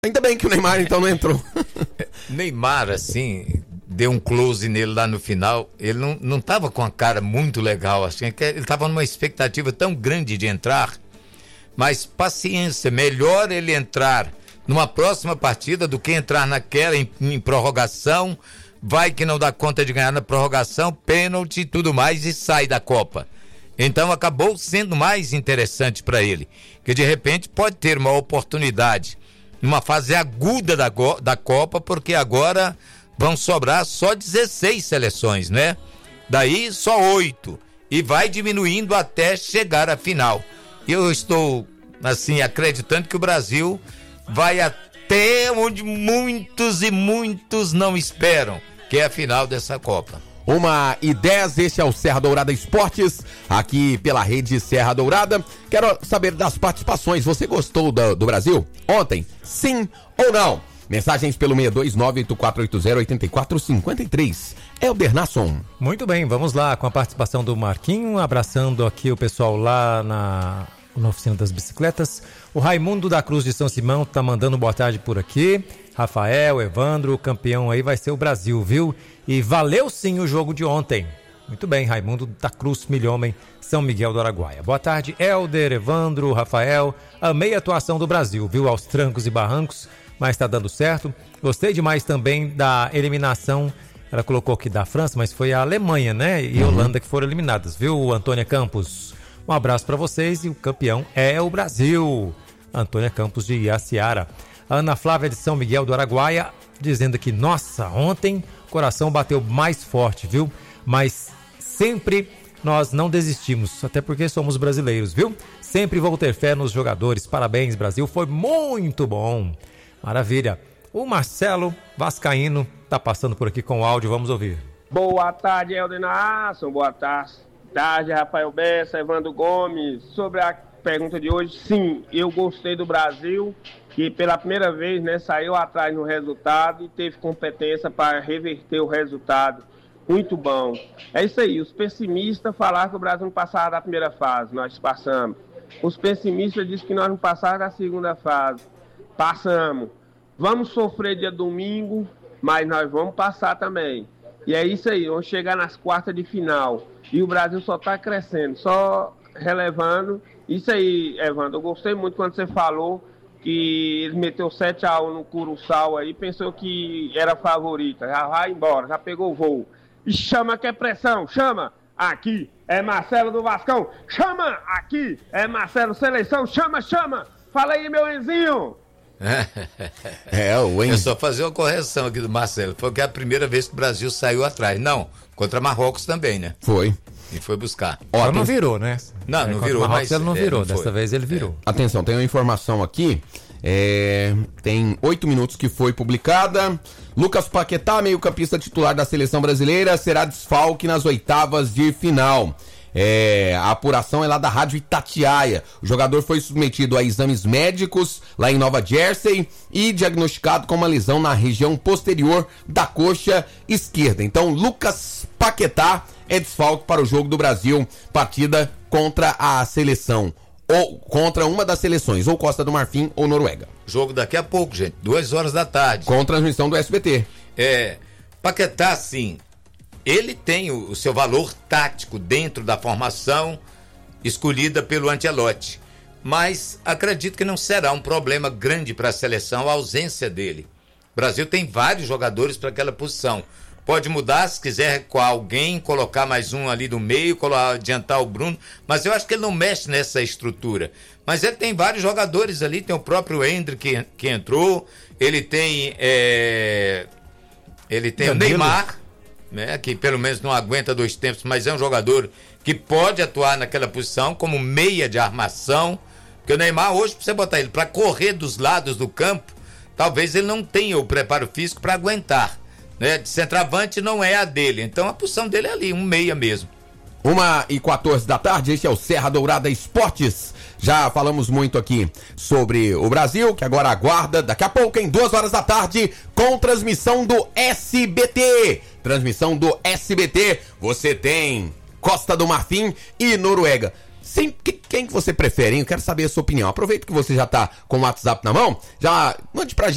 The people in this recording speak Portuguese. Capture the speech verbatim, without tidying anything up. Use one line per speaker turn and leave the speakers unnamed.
Ainda bem que o Neymar então não entrou.
Neymar, assim, deu um close nele lá no final. Ele não, não tava com a cara muito legal, assim, que ele tava numa expectativa tão grande de entrar. Mas paciência, melhor ele entrar numa próxima partida do que entrar naquela em, em prorrogação. Vai que não dá conta de ganhar na prorrogação, pênalti e tudo mais e sai da Copa. Então acabou sendo mais interessante para ele, que de repente pode ter uma oportunidade numa fase aguda da, da Copa, porque agora vão sobrar só dezesseis seleções, né? Daí só oito, e vai diminuindo até chegar à final. Eu estou, assim, acreditando que o Brasil vai até onde muitos e muitos não esperam, que é a final dessa Copa.
Uma e dez, este é o Serra Dourada Esportes, aqui pela rede Serra Dourada. Quero saber das participações. Você gostou do, do Brasil ontem? Sim ou não? Mensagens pelo seis dois nove oito quatro oito zero oito quatro cinco três. Helder Nasson.
Muito bem, vamos lá com a participação do Marquinho, abraçando aqui o pessoal lá na, na oficina das bicicletas. O Raimundo da Cruz de São Simão tá mandando boa tarde por aqui. Rafael, Evandro, o campeão aí vai ser o Brasil, viu? E valeu sim o jogo de ontem. Muito bem, Raimundo da Cruz, Milhomem, São Miguel do Araguaia. Boa tarde, Helder, Evandro, Rafael. Amei a atuação do Brasil, viu? Aos trancos e barrancos, mas tá dando certo. Gostei demais também da eliminação, ela colocou aqui da França, mas foi a Alemanha, né? E
uhum.
Holanda que foram eliminadas, viu, Antônia Campos? Um abraço para vocês e o campeão é o Brasil. Antônia Campos de Iaciara. Ana Flávia de São Miguel do Araguaia, dizendo que, nossa, ontem o coração bateu mais forte, viu? Mas sempre nós não desistimos, até porque somos brasileiros, viu? Sempre vou ter fé nos jogadores. Parabéns, Brasil, foi muito bom. Maravilha. O Marcelo Vascaíno tá passando por aqui com o áudio, vamos ouvir.
Boa tarde, Helder Nasson, boa tarde. Tarde, Rafael Bessa, Evandro Gomes. Sobre a pergunta de hoje, sim, eu gostei do Brasil, que pela primeira vez, né, saiu atrás no resultado e teve competência para reverter o resultado. Muito bom. É isso aí, os pessimistas falaram que o Brasil não passava da primeira fase, nós passamos. Os pessimistas disseram que nós não passávamos da segunda fase, passamos. Vamos sofrer dia domingo, mas nós vamos passar também. E é isso aí, vamos chegar nas quartas de final. E o Brasil só está crescendo, só relevando. Isso aí, Evandro, eu gostei muito quando você falou que ele meteu sete a um no Curaçao aí, pensou que era favorita, já vai embora, já pegou o voo. E chama que é pressão, chama, aqui é Marcelo do Vascão, chama, aqui é Marcelo Seleção, chama, chama, fala aí, meu Enzinho.
É, o Enzo. É só fazer uma correção aqui do Marcelo, foi que é a primeira vez que o Brasil saiu atrás, não, contra Marrocos também, né?
Foi.
E foi buscar.
Ó, não virou, né?
Não, não é, virou, mas...
ele não virou,
é, não
dessa vez ele virou.
É. Atenção, tem uma informação aqui, é, tem oito minutos que foi publicada. Lucas Paquetá, meio-campista titular da seleção brasileira, será desfalque nas oitavas de final. É, a apuração é lá da Rádio Itatiaia. O jogador foi submetido a exames médicos lá em Nova Jersey e diagnosticado com uma lesão na região posterior da coxa esquerda. Então, Lucas Paquetá é desfalque para o jogo do Brasil, partida contra a seleção, ou contra uma das seleções, ou Costa do Marfim ou Noruega.
Jogo daqui a pouco, gente, duas horas da tarde.
Com transmissão do S B T.
É, Paquetá, sim, ele tem o, o seu valor tático dentro da formação escolhida pelo Ancelotti, mas acredito que não será um problema grande para a seleção a ausência dele. O Brasil tem vários jogadores para aquela posição. Pode mudar, se quiser recuar alguém, colocar mais um ali do meio, adiantar o Bruno, mas eu acho que ele não mexe nessa estrutura. Mas ele tem vários jogadores ali, tem o próprio Hendrick que, que entrou, ele tem, é, ele tem o Neymar, né, que pelo menos não aguenta dois tempos, mas é um jogador que pode atuar naquela posição como meia de armação, porque o Neymar hoje, pra você botar ele para correr dos lados do campo, talvez ele não tenha o preparo físico para aguentar. Né, de centroavante não é a dele, então a posição dele é ali, um meia mesmo.
Uma e quatorze da tarde, este é o Serra Dourada Esportes. Já falamos muito aqui sobre o Brasil, que agora aguarda daqui a pouco, em duas horas da tarde, com transmissão do S B T. Transmissão do S B T, você tem Costa do Marfim e Noruega. Sim, quem que você prefere, hein? Eu quero saber a sua opinião. Aproveita que você já tá com o WhatsApp na mão, já mande pra gente.